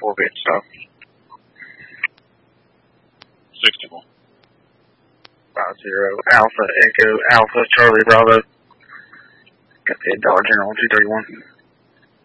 Corvette stuff. 61. 50 Alpha Echo Alpha Charlie Bravo. Got the Dollar General 231.